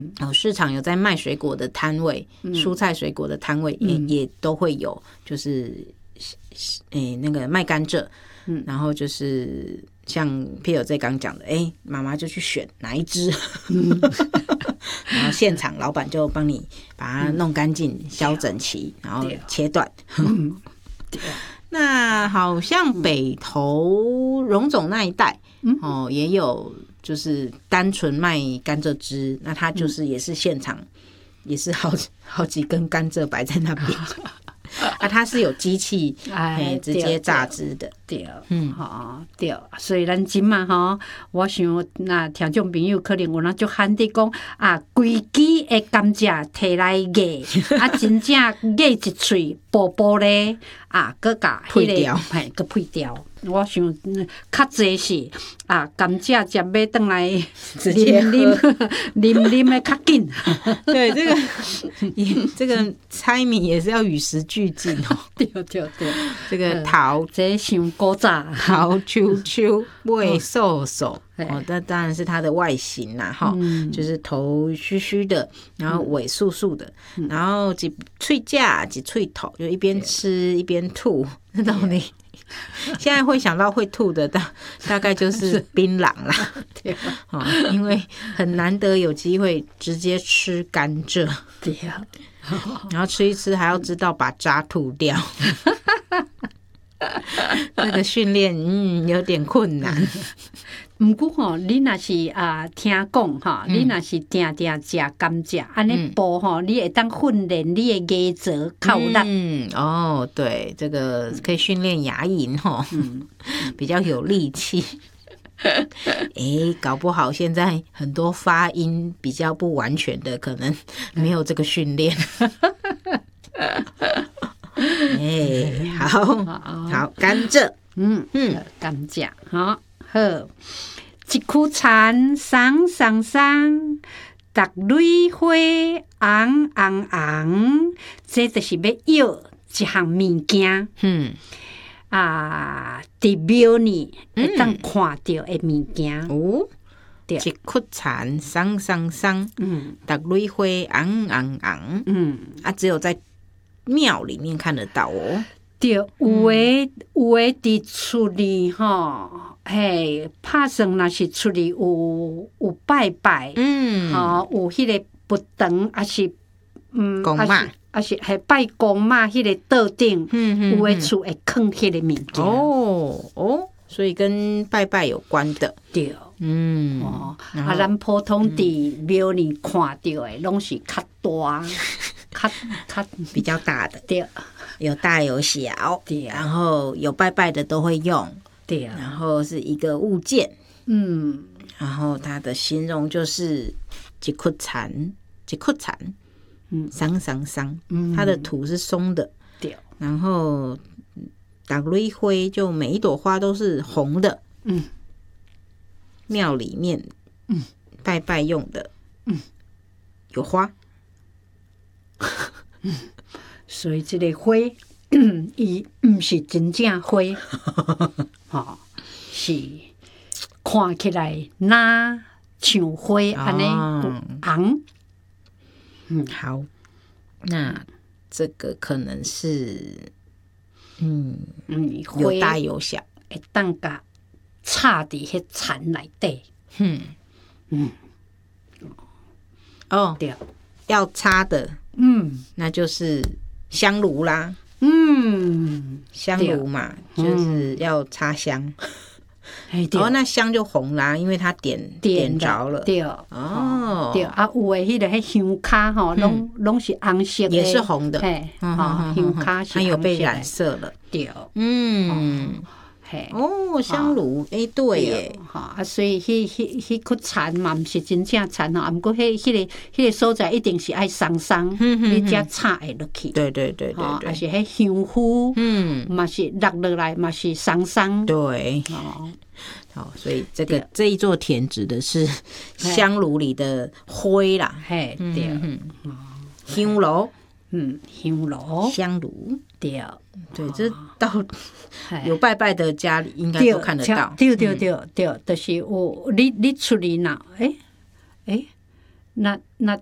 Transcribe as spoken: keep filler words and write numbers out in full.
哦，市场有在卖水果的摊位，嗯、蔬菜水果的摊位也、嗯、也都会有，就是诶、欸、那个卖甘蔗，嗯，然后就是像譬如这刚讲的，哎、欸，妈妈就去选哪一支，嗯、然后现场老板就帮你把它弄干净、嗯、削整齐，然后切断。嗯、那好像北投荣总那一带、嗯、哦，也有。就是单纯卖甘蔗汁，那它就是也是现场，嗯、也是好好几根甘蔗摆在那边。啊，它是有机器哎直接榨汁的， 对，嗯，好对，所以咱今嘛吼，我想那听众朋友可能有人就喊你讲啊，规支的甘蔗摕来压，啊，真正压一喙薄薄咧，啊，佮甲配掉， 嘿，佮配掉。我想较济是啊，甘蔗食要转来直接喝， 啉啉的较紧。 对，这个这个猜谜也是要与时俱进哦。 对对对， 这个桃这像古早桃秋秋尾瘦瘦哦，那当然是它的外形啦哈，嗯、就是头须须的，然后尾素素的，嗯、然后几脆架几脆头，就一边吃一边吐，那道理。现在会想到会吐的大大概就是槟榔啦， 对哦，因为很难得有机会直接吃甘蔗， 对啊， 然后吃一吃还要知道把渣吐掉，这个训练嗯有点困难。 不过吼，你若是啊听讲哈，你若是定定食甘蔗，安尼步吼，你会当训练你的牙舌较有力。 嗯，哦，对，这个可以训练牙龈吼，嗯，比较有力气。哎、欸，搞不好现在很多发音比较不完全的，可能没有这个训练。哎、欸，好好，甘蔗， 嗯嗯，甘蔗，好好。一枯田桑桑桑，逐蕊花红红红，这就是要要一项物件。嗯啊，伫庙里会当看到的物件。 哦，对，一枯田桑桑桑，嗯，逐蕊花红红红，嗯，啊，只有在庙里面看得到哦。 对，有诶有诶，伫厝里吼。嘿，拍算若是出里有有拜拜，嗯，吼、哦、有迄个佛堂，还是嗯， 公妈， 还是还拜公妈迄个道顶，嗯嗯，有诶厝会放迄个物件。 哦哦，所以跟拜拜有关的， 对，嗯，哦，啊，咱普通伫庙里看到诶，拢是较大，较较比较大的， 对， 有大有小，对，然后有拜拜的都会用。对啊，然后是一个物件，嗯，然后它的形容就是一枯田，一枯田，嗯，桑桑桑，嗯，它的土是松的，对，然后逐蕊花就每一朵花都是红的，嗯，庙里面，嗯，拜拜用的，嗯，有花， 嗯，所以这个花。伊毋是真正花，吼、哦，是看起来哪像花安尼红。 嗯，好，那这个可能是，嗯嗯，有大有小， 会当甲插伫迄田内底。嗯嗯， 哦，对，要插的，嗯，那就是香炉啦。嗯，香炉嘛，就是要插香。哦，那香就红啦，因为它点点着了。 对，哦，对啊，有诶，迄个迄香卡吼，拢拢是红色的， 也是红的。 嘿，哦，香卡是它有被染色了。 对， 嗯。哦，香炉，哎、欸，对耶， 哈啊，所以迄迄迄棵田嘛，毋是真正田哦，啊，毋过迄迄个迄个所在一定是爱松松，你才插会落去。 对对对对对， 啊是迄香菇，嗯，嘛是落落来嘛是松松。 对，哦，好，所以这个这一座田指的是香炉里的灰啦， 嘿，对， 香炉。 嗯，香炉、 香炉， 对， 对，这到有拜拜的家里应该都看得到。 对对对对，就是有你你出去哪？诶诶那那